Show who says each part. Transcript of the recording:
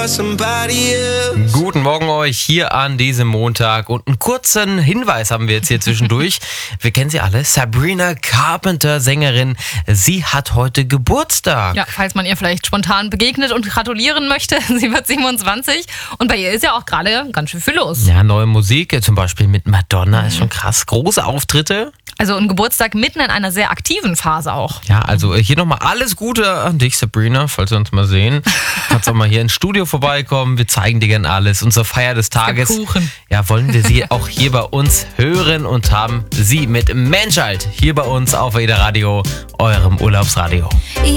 Speaker 1: for somebody else.
Speaker 2: Guten Morgen euch hier an diesem Montag und einen kurzen Hinweis haben wir jetzt hier zwischendurch. Wir kennen sie alle, Sabrina Carpenter, Sängerin. Sie hat heute Geburtstag.
Speaker 3: Ja, falls man ihr vielleicht spontan begegnet und gratulieren möchte. Sie wird 27 und bei ihr ist ja auch gerade ganz schön viel los.
Speaker 2: Ja, neue Musik, zum Beispiel mit Madonna, ist schon krass. Große Auftritte.
Speaker 3: Also ein Geburtstag mitten in einer sehr aktiven Phase auch.
Speaker 2: Ja, also hier nochmal alles Gute an dich, Sabrina, falls wir uns mal sehen. Kannst auch mal hier ins Studio vorbeikommen, wir zeigen dir gerne alles. Unsere Feier des Tages.
Speaker 3: Kuchen.
Speaker 2: Ja, wollen wir sie auch hier bei uns hören und haben sie mit Menschheit hier bei uns auf AIDA Radio, eurem Urlaubsradio.